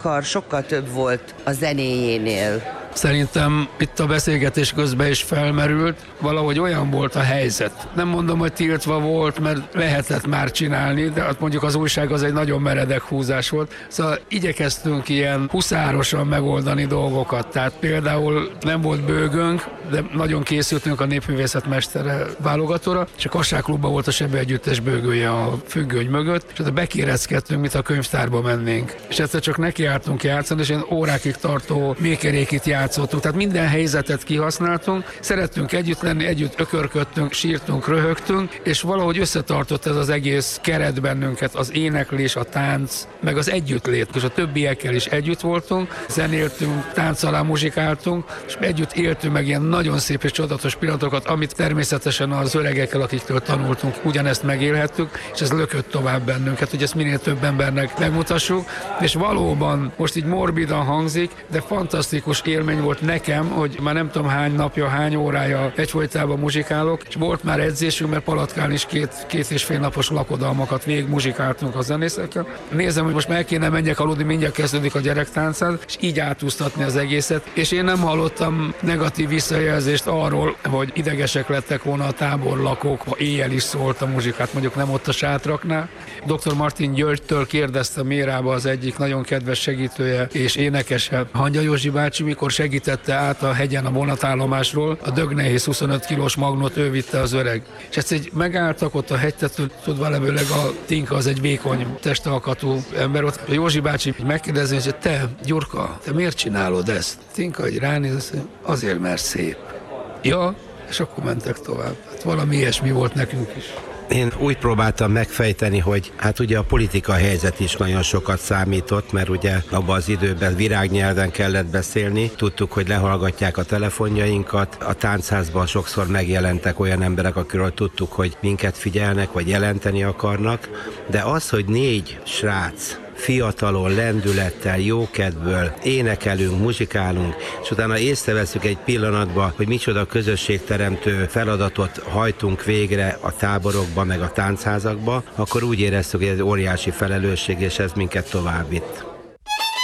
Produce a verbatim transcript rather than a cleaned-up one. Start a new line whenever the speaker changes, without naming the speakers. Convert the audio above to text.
zenekar sokkal több volt a zenéjénél.
Szerintem itt a beszélgetés közben is felmerült, valahogy olyan volt a helyzet. Nem mondom, hogy tiltva volt, mert lehetett már csinálni, de hát mondjuk az újság az egy nagyon meredek húzás volt. Szóval igyekeztünk ilyen huszárosan megoldani dolgokat. Tehát például nem volt bőgőnk, de nagyon készültünk a Népművészet Mestere válogatóra, és a Kassák Klubban volt a Sebbe Együttes bőgője a függöny mögött, és ott bekéreckedtünk, mint a könyvtárba mennénk. És egyszer csak nekiártunk játszani, és én órákig tartó mékerékit játszottunk, tehát minden helyzetet kihasználtunk, szerettünk együtt lenni, együtt ökörködtünk, sírtunk, röhögtünk, és valahogy összetartott ez az egész keret bennünket, az éneklés, a tánc, meg az együttlét, és a többiekkel is együtt voltunk, zenéltünk, tánc alá muzsikáltunk, és együtt éltünk meg ilyen nagyon szép és csodatos pillanatokat, amit természetesen az öregekkel, akiktől tanultunk, ugyanezt megélhettük, és ez lökött tovább bennünket, hogy ezt minél több embernek megmutassuk, és valóban most így morbidan hangzik, de fantasztikus élmény volt nekem, hogy már nem tudom hány napja, hány órája egyfolytában muzsikálok, és volt már edzésünk, mert Palatkán is két, két és fél napos lakodalmakat végig muzsikáltunk a zenészekkel. Nézem, hogy most meg kéne menjek aludni, mindjárt kezdődik a gyerektáncát, és így átúsztatni az egészet, és én nem hallottam negatív visszajelzést arról, hogy idegesek lettek volna a táborlakók, ha éjjel is szólt a muzsikát, mondjuk nem ott a sátraknál. doktor Martin Györgytől kérdezte Mérába az egyik nagyon kedves segítője és énekese, Hangya Józsi bácsi, mikor segítette át a hegyen a vonatállomásról, a dögnehéz huszonöt kilós magnót ő vitte az öreg. És ezt egy megálltak ott a hegytetőn, tudva levelőleg a Tinka az egy vékony testalkatú ember ott. A Józsi bácsi megkérdezi, hogy te, Gyurka, te miért csinálod ezt? Tinka egy ránéz, azért, mert szép. Ja, és akkor mentek tovább. Hát valami ilyesmi volt nekünk is.
Én úgy próbáltam megfejteni, hogy hát ugye a politika helyzet is nagyon sokat számított, mert ugye abban az időben virágnyelven kellett beszélni. Tudtuk, hogy lehallgatják a telefonjainkat. A táncházban sokszor megjelentek olyan emberek, akikről tudtuk, hogy minket figyelnek, vagy jelenteni akarnak. De az, hogy négy srác fiatalon, lendülettel, jókedvből énekelünk, muzsikálunk, és utána észreveszünk egy pillanatban, hogy micsoda közösségteremtő feladatot hajtunk végre a táborokba, meg a táncházakba, akkor úgy éreztük, hogy ez óriási felelősség, és ez minket tovább vitt.